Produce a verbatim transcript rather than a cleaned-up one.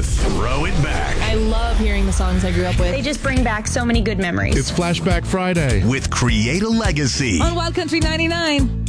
to throw it back. I love hearing the songs I grew up with. They just bring back so many good memories. It's Flashback Friday With Create a Legacy. On Wild Country ninety-nine.